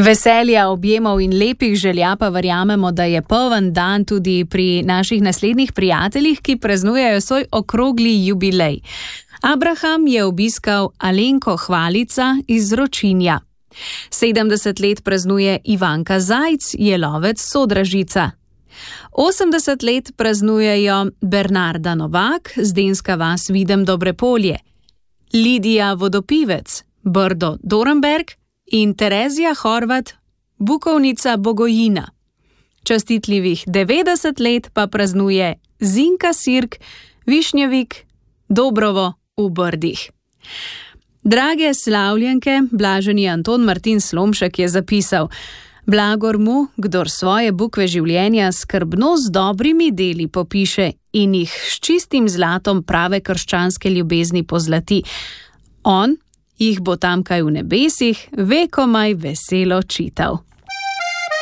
Veselja, objemov in lepih želja pa verjamemo, da je poln dan tudi pri naših naslednjih prijateljih, ki praznujejo svoj okrogli jubilej. Abraham je obiskal Alenko Hvalica iz Ročinja. 70 let praznuje Ivanka Zajc, je lovec Sodražica. 80 let praznujejo Bernarda Novak, Zdenska vas Videm Dobrepolje, Lidija Vodopivec, Brdo Dorenberg in Terezija Horvat, Bukovnica Bogojina. Častitljivih 90 let pa praznuje Zinka Sirk, Višnjevik, Dobrovo v Brdih. Drage slavljenke, blaženi Anton Martin Slomšek je zapisal: blagor mu, kdor svoje bukve življenja skrbno z dobrimi deli popiše in jih s čistim zlatom prave krščanske ljubezni pozlati. On jih bo tamkaj v nebesih vekomaj veselo čital.